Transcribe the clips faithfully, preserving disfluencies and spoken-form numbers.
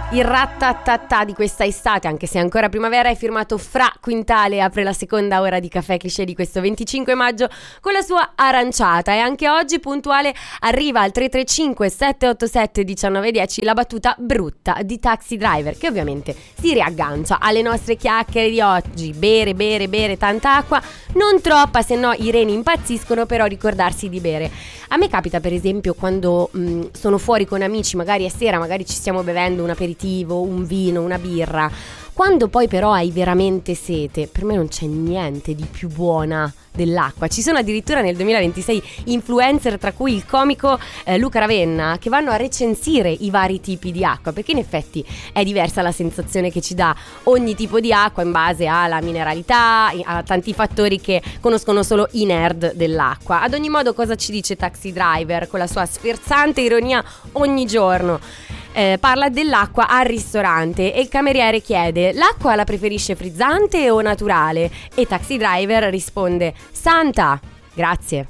Il rattatatà di questa estate, anche se è ancora primavera, è firmato Fra Quintale. Apre la seconda ora di Caffè Cliché di questo venticinque maggio con la sua aranciata. E anche oggi puntuale arriva al tre tre cinque sette otto sette uno nove uno zero la battuta brutta di Taxi Driver, che ovviamente si riaggancia alle nostre chiacchiere di oggi. Bere, bere, bere tanta acqua, non troppa, se no i reni impazziscono, però ricordarsi di bere. A me capita per esempio quando mh, sono fuori con amici, magari è sera, magari ci stiamo bevendo un aperitivo, un vino, una birra. Quando poi però hai veramente sete, per me non c'è niente di più buona dell'acqua. Ci sono addirittura nel duemilaventisei influencer, tra cui il comico eh, Luca Ravenna, che vanno a recensire i vari tipi di acqua, perché in effetti è diversa la sensazione che ci dà ogni tipo di acqua in base alla mineralità, a tanti fattori che conoscono solo i nerd dell'acqua. Ad ogni modo, cosa ci dice Taxi Driver con la sua sferzante ironia ogni giorno? Eh, parla dell'acqua al ristorante e il cameriere chiede: l'acqua la preferisce frizzante o naturale? E Taxi Driver risponde: Santa, grazie.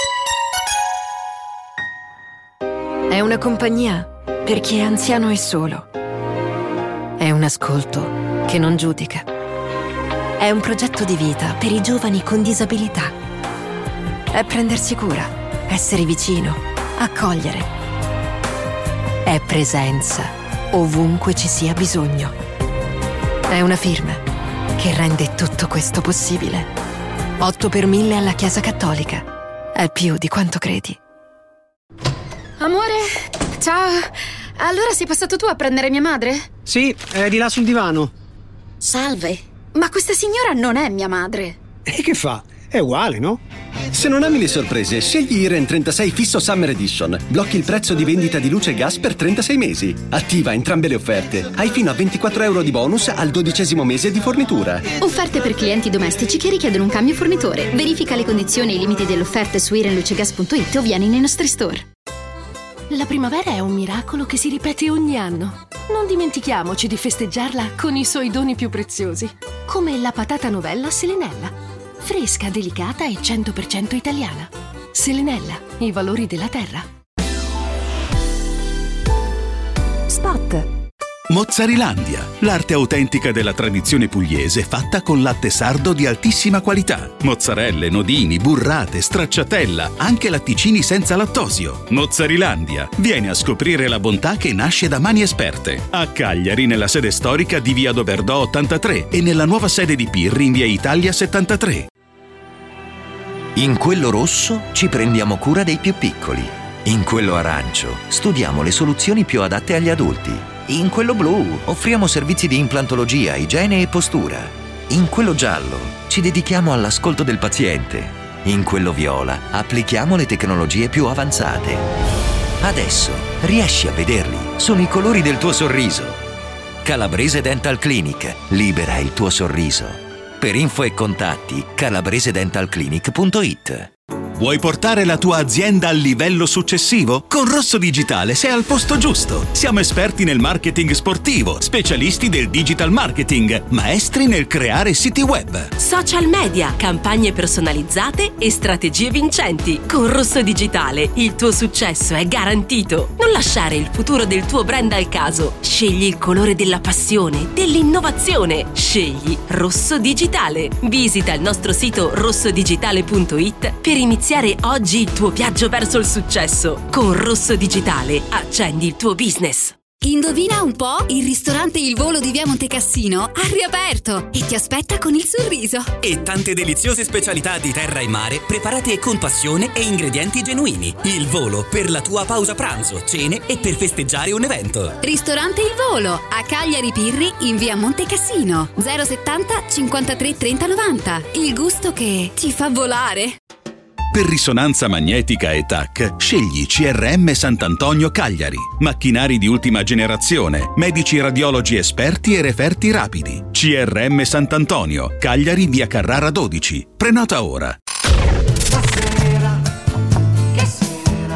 È una compagnia per chi è anziano e solo. È un ascolto che non giudica. È un progetto di vita per i giovani con disabilità. È prendersi cura, essere vicino, accogliere. È presenza ovunque ci sia bisogno. È una firma che rende tutto questo possibile. otto per mille alla Chiesa Cattolica. È più di quanto credi. Amore, ciao. Allora sei passato tu a prendere mia madre? Sì, è di là sul divano. Salve, ma questa signora non è mia madre. E che fa? È uguale, no? Se non ami le sorprese, scegli Iren trentasei Fisso Summer Edition. Blocchi il prezzo di vendita di luce e gas per trentasei mesi. Attiva entrambe le offerte. Hai fino a ventiquattro euro di bonus al dodicesimo mese di fornitura. Offerte per clienti domestici che richiedono un cambio fornitore. Verifica le condizioni e i limiti dell'offerta su iren luce gas punto it o vieni nei nostri store. La primavera è un miracolo che si ripete ogni anno. Non dimentichiamoci di festeggiarla con i suoi doni più preziosi, come la patata novella Selenella. Fresca, delicata e cento per cento italiana. Selenella, i valori della terra. Spot. Mozzarilandia, l'arte autentica della tradizione pugliese fatta con latte sardo di altissima qualità. Mozzarelle, nodini, burrate, stracciatella, anche latticini senza lattosio. Mozzarilandia, vieni a scoprire la bontà che nasce da mani esperte. A Cagliari, nella sede storica di via Doberdò ottantatré e nella nuova sede di Pirri in via Italia settantatré. In quello rosso ci prendiamo cura dei più piccoli. In quello arancio studiamo le soluzioni più adatte agli adulti. In quello blu offriamo servizi di implantologia, igiene e postura. In quello giallo ci dedichiamo all'ascolto del paziente. In quello viola applichiamo le tecnologie più avanzate. Adesso riesci a vederli, sono i colori del tuo sorriso. Calabrese Dental Clinic, libera il tuo sorriso. Per info e contatti calabrese dental clinic punto it. Vuoi portare la tua azienda al livello successivo? Con Rosso Digitale sei al posto giusto. Siamo esperti nel marketing sportivo, specialisti del digital marketing, maestri nel creare siti web, social media, campagne personalizzate e strategie vincenti. Con Rosso Digitale il tuo successo è garantito. Non lasciare il futuro del tuo brand al caso. Scegli il colore della passione, dell'innovazione. Scegli Rosso Digitale. Visita il nostro sito rosso digitale punto it per iniziare oggi il tuo viaggio verso il successo. Con Rosso Digitale accendi il tuo business. Indovina un po'? Il ristorante Il Volo di via Montecassino ha riaperto e ti aspetta con il sorriso. E tante deliziose specialità di terra e mare preparate con passione e ingredienti genuini. Il Volo per la tua pausa pranzo, cene e per festeggiare un evento. Ristorante Il Volo a Cagliari Pirri in via Montecassino zero settanta cinquantatré trenta novanta. Il gusto che ti fa volare. Per risonanza magnetica e T A C, scegli C R M Sant'Antonio Cagliari. Macchinari di ultima generazione, medici radiologi esperti e referti rapidi. C R M Sant'Antonio, Cagliari via Carrara dodici. Prenota ora